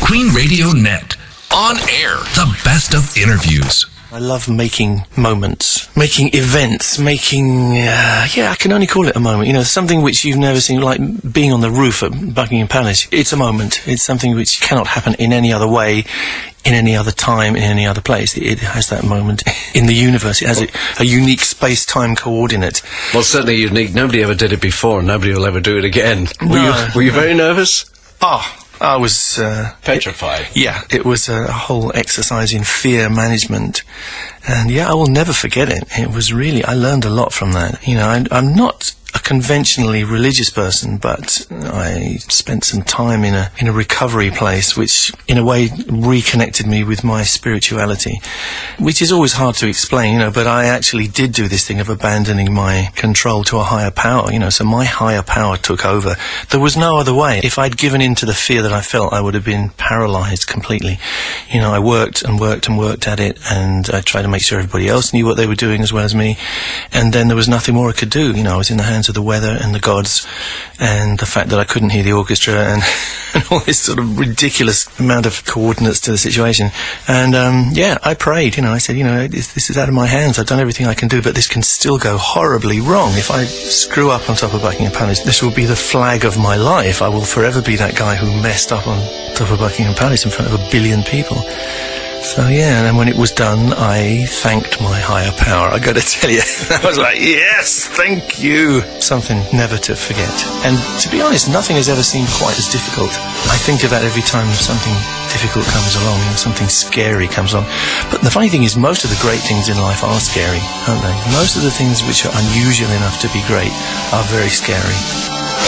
Queen Radio Net. On air, the best of interviews. I love making moments, making events, I can only call it a moment. You know, something which you've never seen, like being on the roof at Buckingham Palace. It's a moment. It's something which cannot happen in any other way, in any other time, in any other place. It has that moment in the universe. It has a unique space-time coordinate. Well, certainly unique. Nobody ever did it before, and nobody will ever do it again. No. Were you very nervous? I was... petrified. It was a whole exercise in fear management. And I will never forget it. It was really... I learned a lot from that. You know, I'm not a conventionally religious person, but I spent some time in a recovery place, which in a way reconnected me with my spirituality, which is always hard to explain, you know, but I actually did do this thing of abandoning my control to a higher power, you know, so my higher power took over. There was no other way. If I'd given in to the fear that I felt, I would have been paralyzed completely. You know, I worked and worked and worked at it, and I tried to make sure everybody else knew what they were doing as well as me, and then there was nothing more I could do. You know, I was in the hands of the weather and the gods, and the fact that I couldn't hear the orchestra, and all this sort of ridiculous amount of coordinates to the situation. And I prayed. You know, I said, you know, this is out of my hands. I've done everything I can do, but this can still go horribly wrong. If I screw up on top of Buckingham Palace, this will be the flag of my life. I will forever be that guy who messed up on top of Buckingham Palace in front of 1 billion people. So, and then when it was done, I thanked my higher power. I got to tell you, I was like, yes, thank you. Something never to forget. And to be honest, nothing has ever seemed quite as difficult. I think of that every time something difficult comes along, and something scary comes along. But the funny thing is, most of the great things in life are scary, aren't they? Most of the things which are unusual enough to be great are very scary.